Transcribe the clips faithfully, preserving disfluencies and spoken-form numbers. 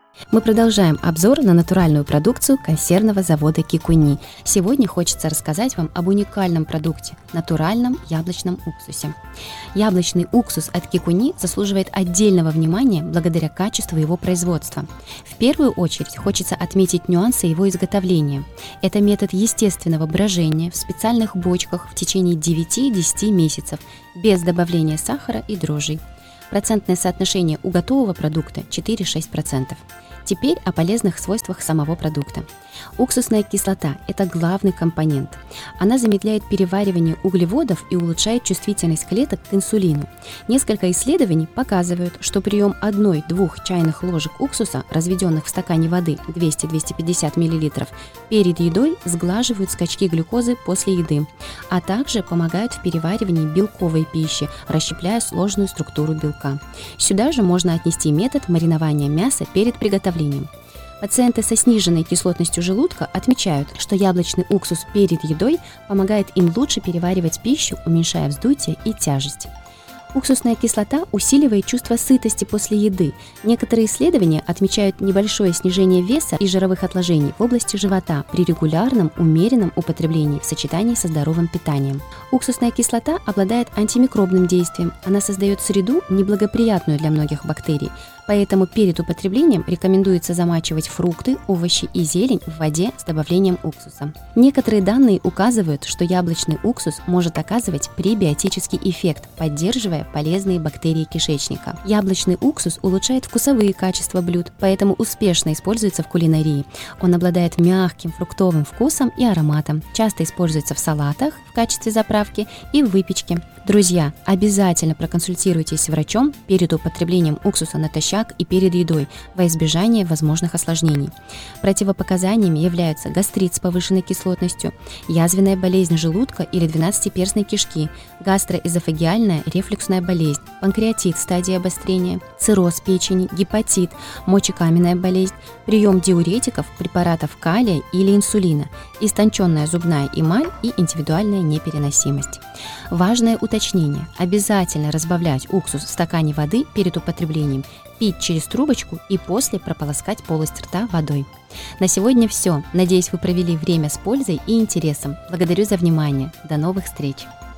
Мы продолжаем обзор на натуральную продукцию консервного завода Кикуни. Сегодня хочется рассказать вам об уникальном продукте – натуральном яблочном уксусе. Яблочный уксус от Кикуни заслуживает отдельного внимания благодаря качеству его производства. В первую очередь хочется отметить нюансы его изготовления. Это метод естественного брожения в специальных бочках в течение девяти-десяти месяцев, без добавления сахара и дрожжей. Процентное соотношение у готового продукта четыре-шесть процентов. Теперь о полезных свойствах самого продукта. Уксусная кислота – это главный компонент. Она замедляет переваривание углеводов и улучшает чувствительность клеток к инсулину. Несколько исследований показывают, что прием одной-двух чайных ложек уксуса, разведенных в стакане воды двести-двести пятьдесят миллилитров, перед едой сглаживают скачки глюкозы после еды, а также помогают в переваривании белковой пищи, расщепляя сложную структуру белка. Сюда же можно отнести метод маринования мяса перед приготовлением. Пациенты со сниженной кислотностью желудка отмечают, что яблочный уксус перед едой помогает им лучше переваривать пищу, уменьшая вздутие и тяжесть. Уксусная кислота усиливает чувство сытости после еды. Некоторые исследования отмечают небольшое снижение веса и жировых отложений в области живота при регулярном, умеренном употреблении в сочетании со здоровым питанием. Уксусная кислота обладает антимикробным действием. Она создает среду, неблагоприятную для многих бактерий. Поэтому перед употреблением рекомендуется замачивать фрукты, овощи и зелень в воде с добавлением уксуса. Некоторые данные указывают, что яблочный уксус может оказывать пребиотический эффект, поддерживая полезные бактерии кишечника. Яблочный уксус улучшает вкусовые качества блюд, поэтому успешно используется в кулинарии. Он обладает мягким фруктовым вкусом и ароматом, часто используется в салатах в качестве заправки и в выпечке. Друзья, обязательно проконсультируйтесь с врачом перед употреблением уксуса натощак и перед едой во избежание возможных осложнений. Противопоказаниями являются гастрит с повышенной кислотностью, язвенная болезнь желудка или двенадцатиперстной кишки, гастроэзофагеальная рефлюксная болезнь, панкреатит в стадии обострения, цирроз печени, гепатит, мочекаменная болезнь, прием диуретиков, препаратов калия или инсулина, истонченная зубная эмаль и индивидуальная непереносимость. Важное уточнение: обязательно разбавлять уксус в стакане воды перед употреблением, пить через трубочку и после прополоскать полость рта водой. На сегодня все. Надеюсь, вы провели время с пользой и интересом. Благодарю за внимание. До новых встреч.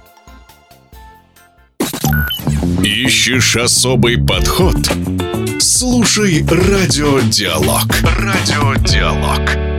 Ищешь особый подход? Слушай Радиодиалог. Радиодиалог.